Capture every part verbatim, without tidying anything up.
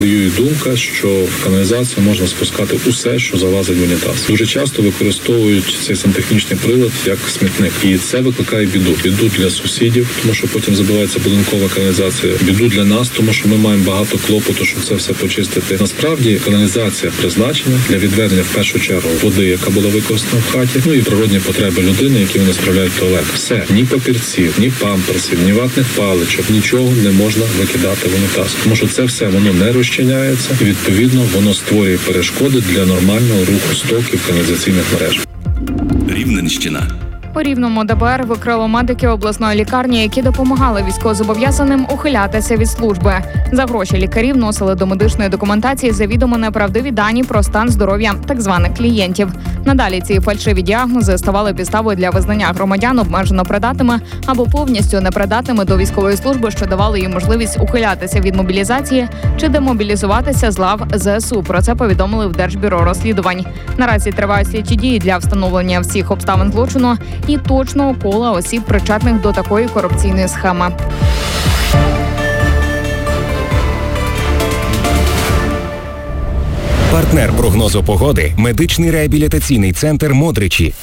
Є думка, що в каналізацію можна спускати усе, що залазить в унітаз. Дуже часто використовують цей сантехнічний прилад як смітник. І це викликає біду. Біду для сусідів, тому що потім забивається будинкова каналізація. Біду для нас, тому що ми маємо багато клопоту, щоб це все почистити. Насправді каналізація призначена для відведення в першу чергу води, яка була використана в хаті, ну і природні потреби людини, які вони справляють в туалет. Все. Ні папірців, ні памперсів, ні ватних паличок, нічого не можна викидати в унітаз. Тому що це все воно не розчиняється. І, відповідно, воно створює перешкоди для нормального руху стоків каналізаційних мереж. Рівненщина. У Рівному ДБР викрило медики обласної лікарні, які допомагали військовозобов'язаним ухилятися від служби. За гроші лікарі вносили до медичної документації завідомо неправдиві дані про стан здоров'я так званих клієнтів. Надалі ці фальшиві діагнози ставали підставою для визнання громадян обмежено придатними або повністю непридатними до військової служби, що давали їм можливість ухилятися від мобілізації чи демобілізуватися з лав ЗСУ. Про це повідомили в Держбюро розслідувань. Наразі тривають слідчі дії для встановлення всіх обставин злочину і точного кола осіб, причетних до такої корупційної схеми. Партнер прогнозу погоди – медичний реабілітаційний центр «Модричі».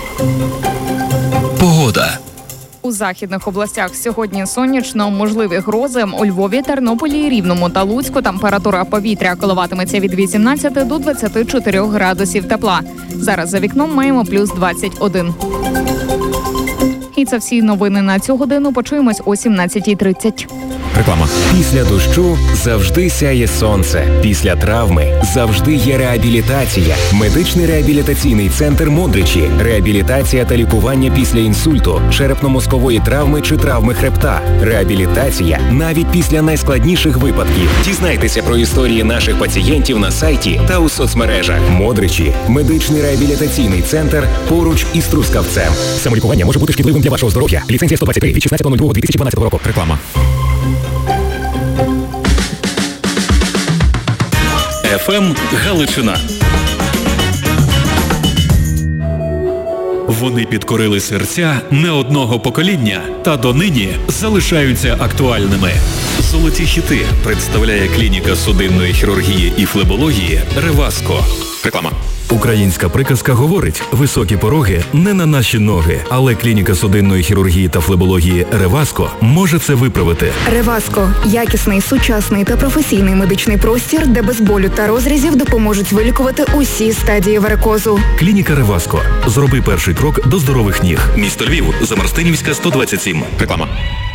Погода. У західних областях сьогодні сонячно, можливі грози. У Львові, Тернополі, Рівному та Луцьку температура повітря коливатиметься від вісімнадцяти до двадцяти чотирьох градусів тепла. Зараз за вікном маємо плюс двадцять один. І це всі новини на цю годину. Почуємось о сімнадцятій тридцять. Реклама. Після дощу завжди сяє сонце. Після травми завжди є реабілітація. Медичний реабілітаційний центр «Модричі». Реабілітація та лікування після інсульту, черепно-мозкової травми чи травми хребта. Реабілітація навіть після найскладніших випадків. Дізнайтеся про історії наших пацієнтів на сайті та у соцмережах. «Модричі» – медичний реабілітаційний центр поруч із Трускавцем. Самолікування може бути шкідливим для вашого здоров'я. Ліцензія сто двадцять три від шістнадцятого лютого дві тисячі дванадцятого року. Реклама. еф ем Галичина. Вони підкорили серця не одного покоління та донині залишаються актуальними. Золоті хіти представляє клініка судинної хірургії і флебології «Реваско». Реклама. Українська приказка говорить: високі пороги не на наші ноги, але клініка судинної хірургії та флебології «Реваско» може це виправити. «Реваско» – якісний, сучасний та професійний медичний простір, де без болю та розрізів допоможуть вилікувати усі стадії варикозу. Клініка «Реваско». Зроби перший крок до здорових ніг. Місто Львів, Замарстинівська, сто двадцять сім. Реклама.